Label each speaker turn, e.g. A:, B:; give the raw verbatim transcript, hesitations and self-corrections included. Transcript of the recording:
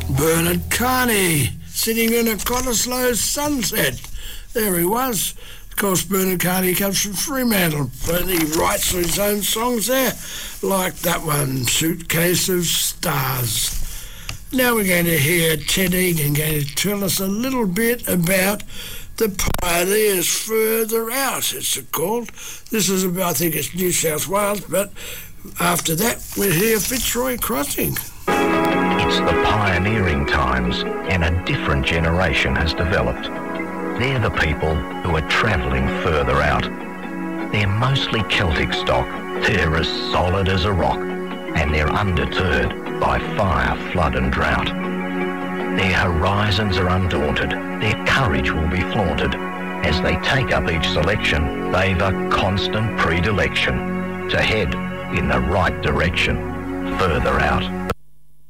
A: Bernard Carney, sitting in a Cottesloe sunset. There he was. Of course, Bernard Carney comes from Fremantle, and he writes his own songs there, like that one, Suitcase of Stars. Now we're going to hear Ted Egan going to tell us a little bit about the Pioneers Further Out, it's called. This is about, I think it's New South Wales, but after that we'll hear Fitzroy Crossing.
B: It's the pioneering times, and a different generation has developed. They're the people who are travelling further out. They're mostly Celtic stock, they're as solid as a rock, and they're undeterred by fire, flood and drought. Their horizons are undaunted, their courage will be flaunted. As they take up each selection, they've a constant predilection to head in the right direction, further out.